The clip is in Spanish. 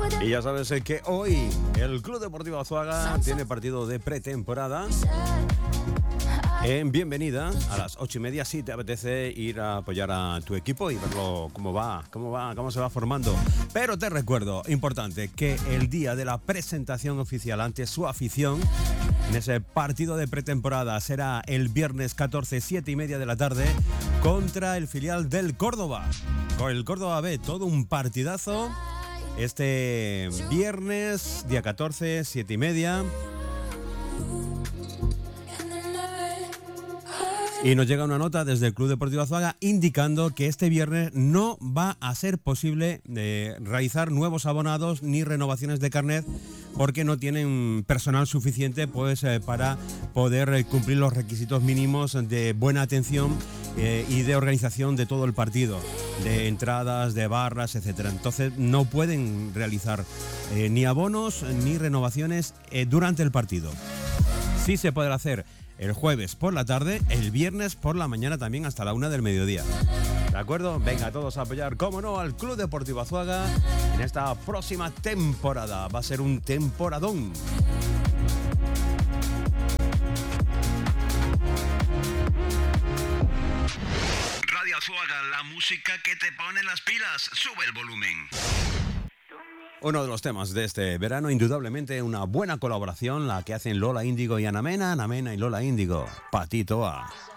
Y ya sabes que hoy el Club Deportivo Azuaga tiene partido de pretemporada. En bienvenida a las 8:30, si te apetece ir a apoyar a tu equipo y verlo cómo se va formando. Pero te recuerdo, importante, que el día de la presentación oficial ante su afición, en ese partido de pretemporada, será el viernes 14, 7:30 de la tarde, contra el filial del Córdoba. Con el Córdoba B, todo un partidazo. Este viernes, día 14, 7:30. Y nos llega una nota desde el Club Deportivo Azuaga indicando que este viernes no va a ser posible realizar nuevos abonados ni renovaciones de carnet porque no tienen personal suficiente para poder cumplir los requisitos mínimos de buena atención y de organización de todo el partido, de entradas, de barras, etcétera. Entonces no pueden realizar ni abonos ni renovaciones durante el partido. Sí se podrá hacer el jueves por la tarde, el viernes por la mañana también hasta la 1 del mediodía. ¿De acuerdo? Venga, todos a apoyar, como no, al Club Deportivo Azuaga en esta próxima temporada. Va a ser un temporadón. Radio Azuaga, la música que te pone las pilas. Sube el volumen. Uno de los temas de este verano, indudablemente una buena colaboración, la que hacen Lola Índigo y Ana Mena y Lola Índigo, Patito A.